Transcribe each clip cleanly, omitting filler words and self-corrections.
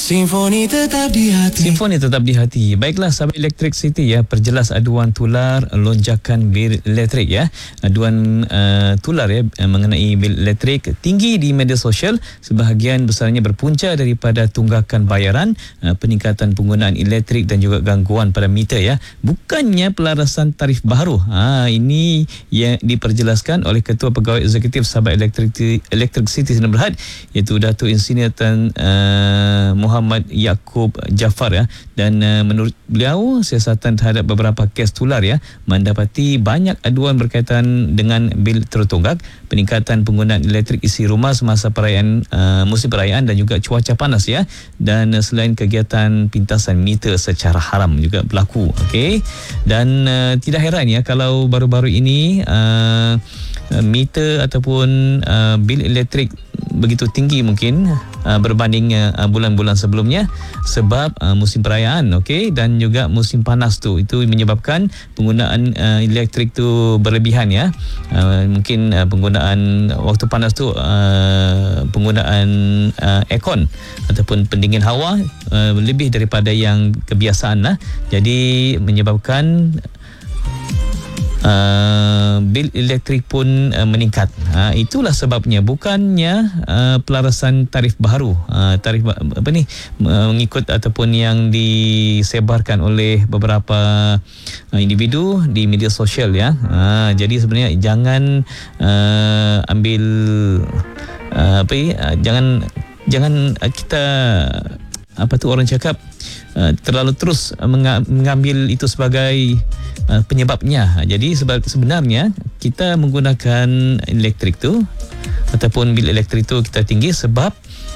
Simfoni tetap di hati. Simfoni tetap di hati. Baiklah sahabat Elektrik City ya, perjelas aduan tular lonjakan bil elektrik ya. Aduan tular ya mengenai bil elektrik tinggi di media sosial, sebahagian besarnya berpunca daripada tunggakan bayaran, peningkatan penggunaan elektrik dan juga gangguan pada meter ya. Bukannya pelarasan tarif baru. Ini yang diperjelaskan oleh Ketua Pegawai Eksekutif Sabah Elektrik City Sdn Bhd, iaitu Datuk Insinyur Tan Muhammad Yaakob Jaafar ya. Dan menurut beliau, siasatan terhadap beberapa kes tular ya mendapati banyak aduan berkaitan dengan bil tertunggak, peningkatan penggunaan elektrik isi rumah semasa perayaan musim perayaan dan juga cuaca panas ya. Dan selain kegiatan pintasan meter secara haram juga berlaku. Okey. Dan tidak heran ya kalau baru-baru ini meter ataupun bil elektrik begitu tinggi mungkin berbanding bulan-bulan sebelumnya sebab musim perayaan, okey, dan juga musim panas tu, itu menyebabkan penggunaan elektrik tu berlebihan ya. Mungkin penggunaan waktu panas tu penggunaan aircon ataupun pendingin hawa lebih daripada yang kebiasaan lah. Jadi menyebabkan bil elektrik pun meningkat. Itulah sebabnya, bukannya pelarasan tarif baru, tarif mengikut ataupun yang disebarkan oleh beberapa individu di media sosial ya. Jadi sebenarnya jangan ambil jangan kita orang cakap terlalu terus mengambil itu sebagai penyebabnya. Jadi sebenarnya kita menggunakan elektrik tu ataupun bil elektrik tu kita tinggi sebab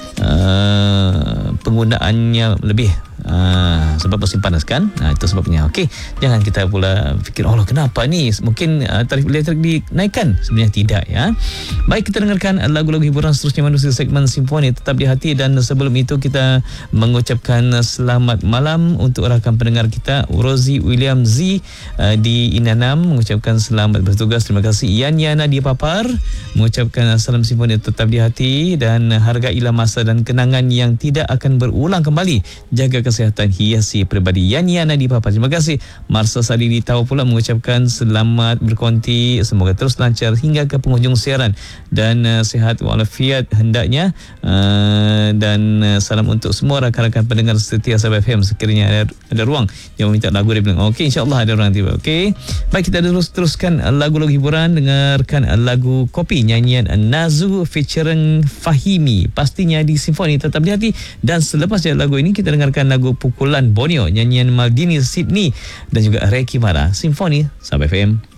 penggunaannya lebih sebab musim panas kan. Itu sebabnya. Okey, jangan kita pula fikir Allah kenapa ni mungkin tarif elektrik dinaikkan. Sebenarnya tidak ya. Baik, kita dengarkan lagu-lagu hiburan seterusnya menuju segmen Simfoni Tetap di Hati. Dan sebelum itu kita mengucapkan selamat malam untuk rakan pendengar kita Rosie William Z di Inanam, mengucapkan selamat bertugas. Terima kasih. Yan Yana di Papar mengucapkan salam Simfoni Tetap di Hati dan hargailah masa dan kenangan yang tidak akan berulang kembali. Jaga kesihatan, hiasi peribadi. Yan Yana di Papar. Terima kasih. Marsa Sadi di Tau pula mengucapkan selamat berkonti, semoga terus lancar hingga ke penghujung siaran dan sihat walafiat hendaknya. Dan salam untuk semua rakan-rakan pendengar setia Sabah FM. Sekiranya ada ruang yang meminta lagu, dia bilang okey, insyaAllah ada orang tiba. Okey, baik, kita teruskan lagu-lagu hiburan. Dengarkan lagu Kopi, nyanyian Nazu featuring Fahimi, pastinya di Simfoni Tetap di Hati. Dan selepas lagu ini kita dengarkan lagu Pukulan Borneo, nyanyian Maldini Sydney dan juga Reiki Mara. Simfoni Sabah FM.